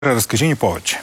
Разкажи ни повече.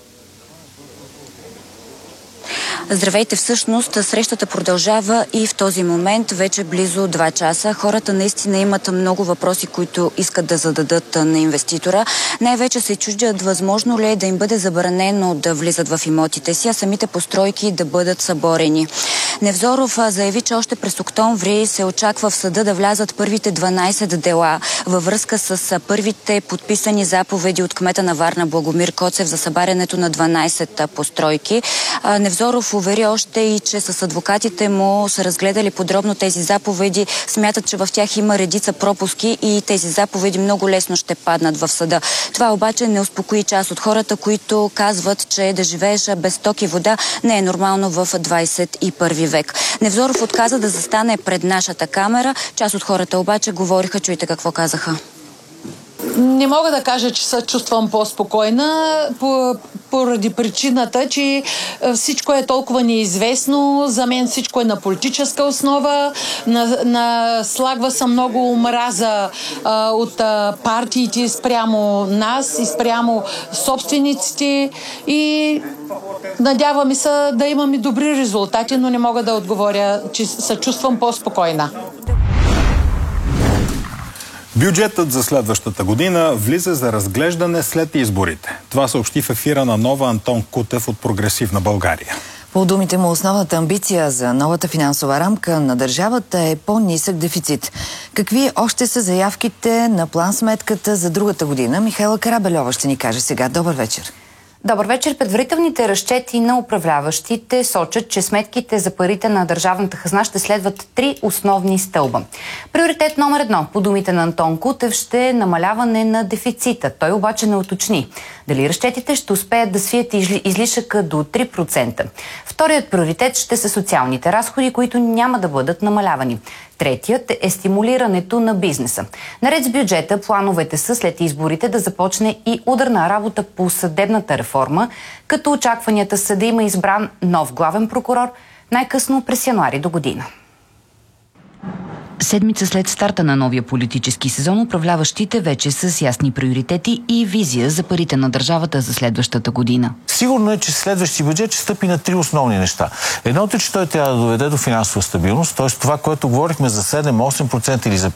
Здравейте, всъщност срещата продължава и в този момент вече близо 2 часа. Хората наистина имат много въпроси, които искат да зададат на инвеститора. Най-вече се чудят възможно ли е да им бъде забранено да влизат в имотите си, а самите постройки да бъдат съборени. Невзоров заяви, че още през октомври се очаква в съда да влязат първите 12 дела във връзка с първите подписани заповеди от кмета на Варна Благомир Коцев за събарянето на 12 постройки. Невзоров увери още и, че с адвокатите му са разгледали подробно тези заповеди, смятат, че в тях има редица пропуски и тези заповеди много лесно ще паднат в съда. Това обаче не успокои част от хората, които казват, че да живееш без ток и вода не е нормално в 21 век. Невзоров отказа да застане пред нашата камера. Част от хората обаче говориха, чуйте какво казаха. Не мога да кажа, че се чувствам по-спокойна поради причината, че всичко е толкова неизвестно. За мен всичко е на политическа основа. Слагва се много омраза от партиите спрямо нас и спрямо собствениците. И надяваме се да имаме добри резултати, но не мога да отговоря, че се чувствам по-спокойна. Бюджетът за следващата година влиза за разглеждане след изборите. Това съобщи в ефира на Нова Антон Кутев от Прогресивна България. По думите му, основната амбиция за новата финансова рамка на държавата е по-нисък дефицит. Какви още са заявките на план-сметката за другата година? Михайла Карабельова ще ни каже сега. Добър вечер. Добър вечер. Предварителните разчети на управляващите сочат, че сметките за парите на държавната хазна ще следват 3 основни стълба. Приоритет номер 1, по думите на Антон Кутев, ще е намаляване на дефицита. Той обаче не уточни дали разчетите ще успеят да свият излишъка до 3%. Вторият приоритет ще са социалните разходи, които няма да бъдат намалявани. Третият е стимулирането на бизнеса. Наред с бюджета, плановете са след изборите да започне и ударна работа по съдебната реформа, като очакванията са да има избран нов главен прокурор най-късно през януари до година. Седмица след старта на новия политически сезон, управляващите вече с ясни приоритети и визия за парите на държавата за следващата година. Сигурно е, че следващия бюджет ще стъпи на 3 основни неща. Едното е, че той трябва да доведе до финансова стабилност, т.е. това, което говорихме за 7-8% или за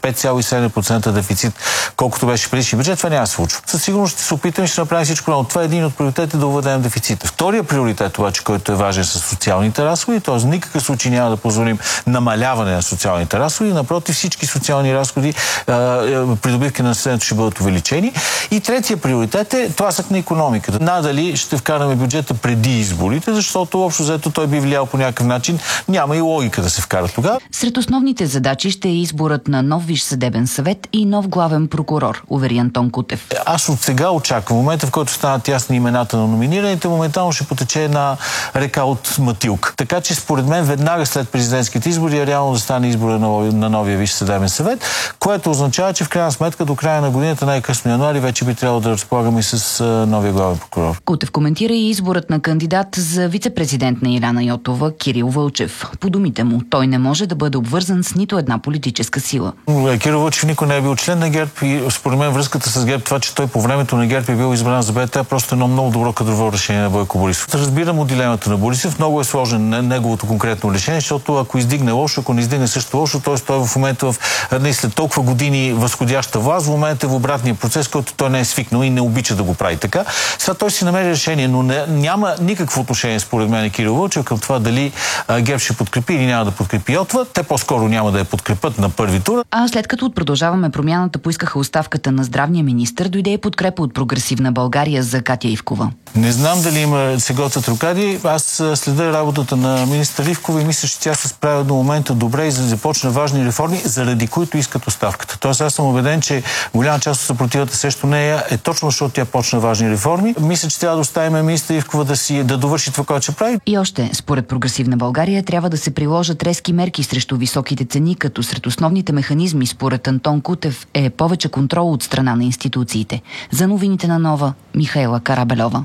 5,7% дефицит, колкото беше предишния бюджет, това няма да се случва. Със сигурност ще се опитаме и ще направим всичко, но това е един от приоритетите да уведем дефицита. Втория приоритет, обаче, който е важен, са социалните разходи, т.е. в никакъв случай няма да позволим намаляване на социалните разходи, напротив, всички социални разходи, придобивки на населението ще бъдат увеличени. И третия приоритет е тласък на икономиката. Надали ще вкараме бюджета преди изборите, защото общо взето той би влиял по някакъв начин. Няма и логика да се вкара тогава. Сред основните задачи ще е изборът на нов Висш съдебен съвет и нов главен прокурор, увери Антон Кутев. Аз от сега очаквам, в момента, в който станат ясни имената на номинираните, моментално ще потече една река от матилка. Така че според мен веднага след президентските избори е реално да стане избора на новия Висш съдебен съвет, което означава, че в крайна сметка до края на годината, най-късно януари, вече би трябвало да разполагаме и с новия главен прокурор. Кутев коментира и изборът на кандидат за вице-президент на Иляна Йотова, Кирил Вълчев. По думите му, той не може да бъде обвързан с нито една политическа сила. Кирил Вълчев никой не е бил член на ГЕРБ и според мен връзката с ГЕРБ, това, че той по времето на ГЕРБ е бил избран за БТА, просто едно много добро кадрово решение на Бойко Борисов. Разбирам от дилемата на Борисов, много е сложен неговото конкретно решение, защото ако издигне лошо, ако не издигне също лошо, т.е. той в момента след толкова години възходяща власт, в момента е в обратния процес, който той не е свикнал и не обича да го прави така. Сега той си намери решение, но няма никакво отношение, според мен, Кирил Вълчев към това дали ГЕРБ ще подкрепи или няма да подкрепи Йотова. Те по-скоро няма да я подкрепят на първи тур. А след като от Продължаваме промяната поискаха оставката на здравния министър, дойде и подкрепа от Прогресивна България за Катя Ивкова. Не знам дали има се готвят рокади. Аз следя работата на министър Ивкова и мисля, че тя се справя до момента добре и започна важни реформи, заради които искат оставката. Тоест аз съм убеден, че голяма част от съпротивата срещу нея е точно защото тя почна важни реформи. Мисля, че трябва да оставим министър Ивкова да довърши това, което ще прави. И още, според Прогресивна България, трябва да се приложат резки мерки срещу високите цени, като сред основните механизми, според Антон Кутев, е повече контрол от страна на институциите. За новините на Нова, Михайла Карабельова.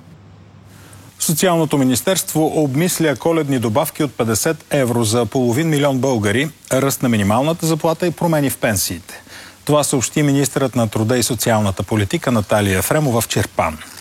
Социалното министерство обмисля коледни добавки от 50 евро за половин милион българи, ръст на минималната заплата и промени в пенсиите. Това съобщи министърът на труда и социалната политика Наталия Ефремова в Чирпан.